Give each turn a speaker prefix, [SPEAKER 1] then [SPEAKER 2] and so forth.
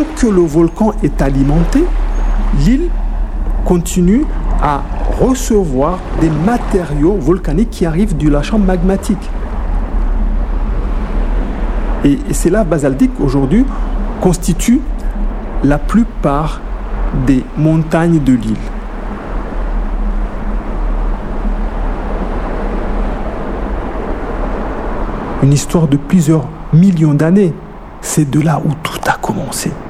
[SPEAKER 1] que le volcan est alimenté, l'île continue à recevoir des matériaux volcaniques qui arrivent de la chambre magmatique. Et ces laves basaltiques aujourd'hui constituent la plupart des montagnes de l'île. Une histoire de plusieurs millions d'années. C'est de là où tout a commencé.